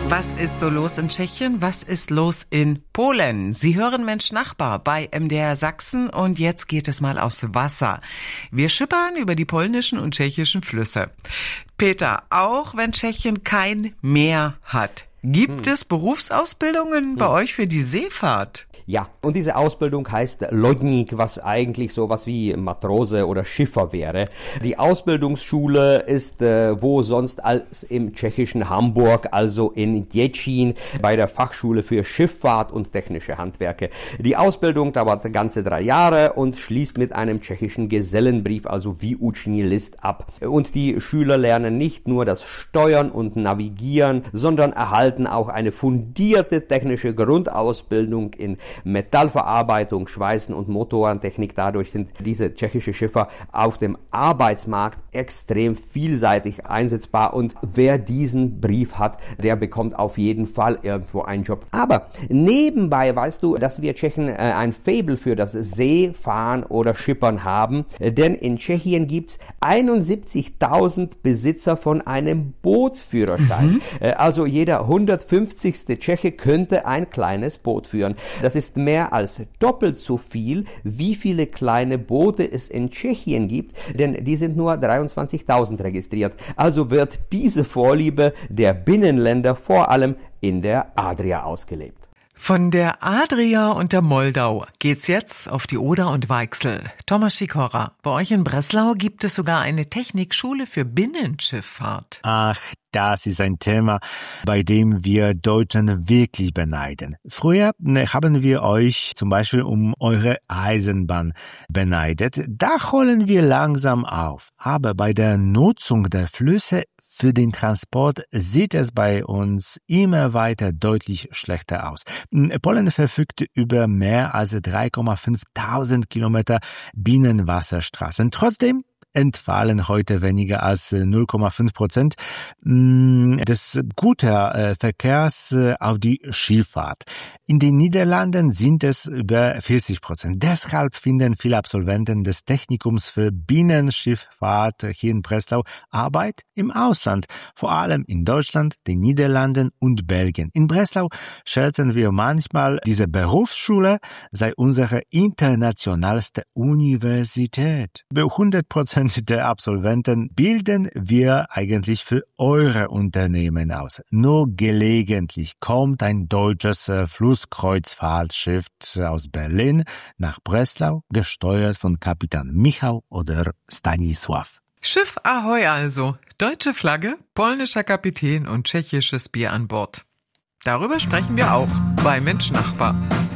Was ist so los in Tschechien? Was ist los in Polen? Sie hören Mensch Nachbar bei MDR Sachsen und jetzt geht es mal aufs Wasser. Wir schippern über die polnischen und tschechischen Flüsse. Peter, auch wenn Tschechien kein Meer hat, gibt es Berufsausbildungen bei euch für die Seefahrt? Ja, und diese Ausbildung heißt Lodník, was eigentlich sowas wie Matrose oder Schiffer wäre. Die Ausbildungsschule ist wo sonst als im tschechischen Hamburg, also in Děčín bei der Fachschule für Schifffahrt und technische Handwerke. Die Ausbildung dauert ganze 3 Jahre und schließt mit einem tschechischen Gesellenbrief, also výuční list, ab. Und die Schüler lernen nicht nur das Steuern und Navigieren, sondern erhalten auch eine fundierte technische Grundausbildung in Metallverarbeitung, Schweißen und Motorentechnik. Dadurch sind diese tschechische Schiffer auf dem Arbeitsmarkt extrem vielseitig einsetzbar und wer diesen Brief hat, der bekommt auf jeden Fall irgendwo einen Job. Aber nebenbei weißt du, dass wir Tschechen ein Faible für das Seefahren oder Schippern haben, denn in Tschechien gibt's 71.000 Besitzer von einem Bootsführerschein. Also jeder 150. Tscheche könnte ein kleines Boot führen. Das ist mehr als doppelt so viel, wie viele kleine Boote es in Tschechien gibt, denn die sind nur 23.000 registriert. Also wird diese Vorliebe der Binnenländer vor allem in der Adria ausgelebt. Von der Adria und der Moldau geht's jetzt auf die Oder und Weichsel. Thomas Sikora, bei euch in Breslau gibt es sogar eine Technikschule für Binnenschifffahrt. Ach, das ist ein Thema, bei dem wir Deutschen wirklich beneiden. Früher haben wir euch zum Beispiel um eure Eisenbahn beneidet. Da holen wir langsam auf. Aber bei der Nutzung der Flüsse für den Transport sieht es bei uns immer weiter deutlich schlechter aus. Polen verfügt über mehr als 3.500 Kilometer Binnenwasserstraßen. Trotzdem entfallen heute weniger als 0,5% des Güterverkehrs auf die Schifffahrt. In den Niederlanden sind es über 40%. Deshalb finden viele Absolventen des Technikums für Binnenschifffahrt hier in Breslau Arbeit im Ausland, vor allem in Deutschland, den Niederlanden und Belgien. In Breslau schätzen wir manchmal, diese Berufsschule sei unsere internationalste Universität. Über 100% der Absolventen bilden wir eigentlich für eure Unternehmen aus. Nur gelegentlich kommt ein deutsches Flusskreuzfahrtschiff aus Berlin nach Breslau, gesteuert von Kapitän Michał oder Stanisław. Schiff Ahoi also, deutsche Flagge, polnischer Kapitän und tschechisches Bier an Bord. Darüber sprechen wir auch bei Mensch Nachbar.